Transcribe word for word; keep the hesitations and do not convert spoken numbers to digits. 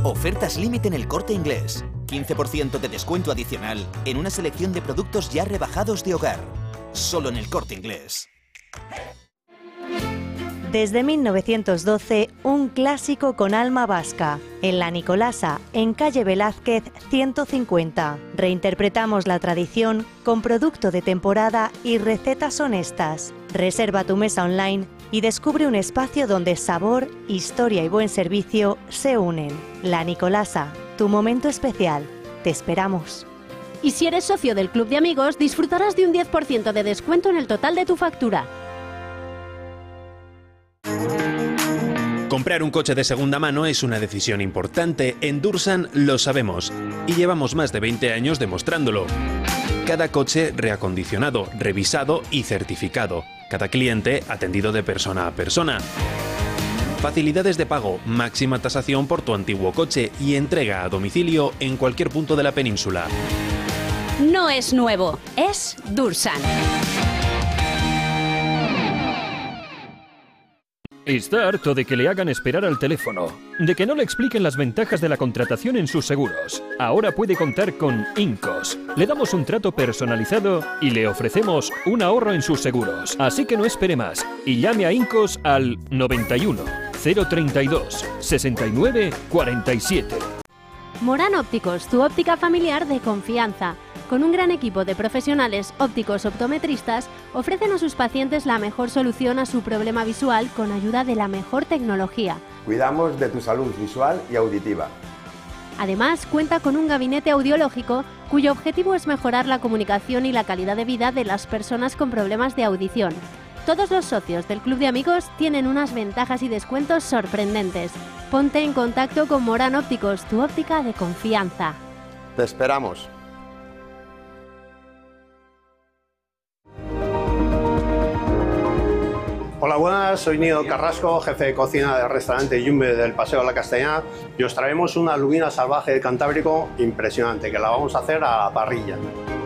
Ofertas límite en El Corte Inglés. quince por ciento de descuento adicional en una selección de productos ya rebajados de hogar. Solo en El Corte Inglés. Desde mil novecientos doce, un clásico con alma vasca. En La Nicolasa, en calle Velázquez ciento cincuenta. Reinterpretamos la tradición con producto de temporada y recetas honestas. Reserva tu mesa online y descubre un espacio donde sabor, historia y buen servicio se unen. La Nicolasa, tu momento especial. Te esperamos. Y si eres socio del Club de Amigos, disfrutarás de un diez por ciento de descuento en el total de tu factura. Comprar un coche de segunda mano es una decisión importante. En Dursan lo sabemos y llevamos más de veinte años demostrándolo. Cada coche reacondicionado, revisado y certificado. Cada cliente atendido de persona a persona. Facilidades de pago, máxima tasación por tu antiguo coche y entrega a domicilio en cualquier punto de la península. No es nuevo, es Dursan. Está harto de que le hagan esperar al teléfono, de que no le expliquen las ventajas de la contratación en sus seguros. Ahora puede contar con Incos. Le damos un trato personalizado y le ofrecemos un ahorro en sus seguros. Así que no espere más y llame a Incos al noventa y uno, cero treinta y dos, sesenta y nueve, cuarenta y siete. Morán Ópticos, tu óptica familiar de confianza. Con un gran equipo de profesionales ópticos optometristas, ofrecen a sus pacientes la mejor solución a su problema visual con ayuda de la mejor tecnología. Cuidamos de tu salud visual y auditiva. Además, cuenta con un gabinete audiológico cuyo objetivo es mejorar la comunicación y la calidad de vida de las personas con problemas de audición. Todos los socios del Club de Amigos tienen unas ventajas y descuentos sorprendentes. Ponte en contacto con Morán Ópticos, tu óptica de confianza. Te esperamos. Hola, buenas, soy Nino Carrasco, jefe de cocina del restaurante Yumbe del Paseo de la Castellana, y os traemos una lubina salvaje de Cantábrico impresionante, que la vamos a hacer a la parrilla.